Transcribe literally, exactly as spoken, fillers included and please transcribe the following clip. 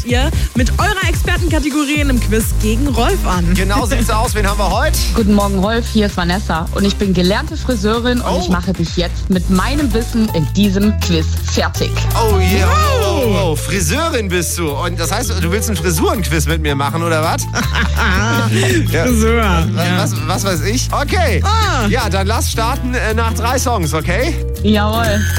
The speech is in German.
tritt ihr mit eurer Expertenkategorie in einem Quiz gegen Rolf an. Genau sieht's aus. Wen haben wir heute? Guten Morgen, Rolf. Hier ist Vanessa und ich bin gelernte Friseurin und Oh. ich mache dich jetzt mit meinem Wissen in diesem Quiz fertig. Oh yeah, Wow. oh, oh, oh. Friseurin bist du. Und das heißt, du willst einen Frisurenquiz mit mir machen, oder was? Ja. Friseur. Was, Ja. was, was weiß ich? Okay. Ah. Ja, dann lass starten äh, nach drei Songs, okay? Jawohl.